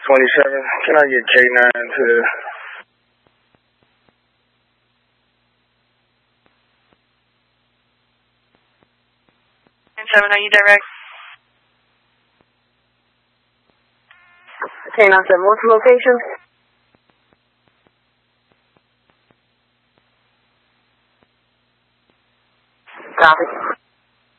27. Can I get K9 to... 7, are you direct? K9 7, what's the location? Copy.